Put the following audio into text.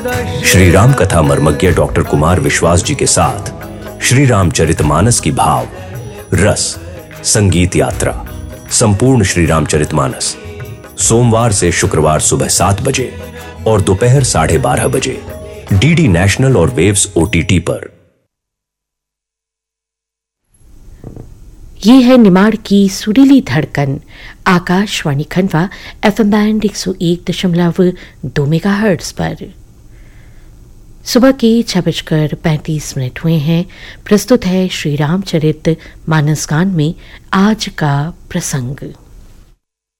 श्री राम कथा मर्मज्ञ डॉक्टर कुमार विश्वास जी के साथ श्री रामचरितमानस की भाव रस संगीत यात्रा संपूर्ण श्री रामचरितमानस सोमवार से शुक्रवार सुबह 7 बजे और दोपहर 12:30 बजे डीडी नेशनल और वेव्स OTT पर। ये है निमाड़ की सुरीली धड़कन Akashvani Khandwa FM band 101.2 megahertz पर। सुबह के 6:35 हुए हैं। प्रस्तुत है श्री रामचरित मानस गान में आज का प्रसंग।